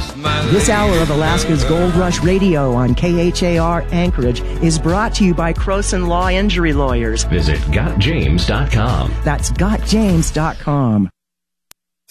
This hour of Alaska's Gold Rush Radio on KHAR Anchorage is brought to you by Croson Law Injury Lawyers. Visit GotJames.com. That's GotJames.com.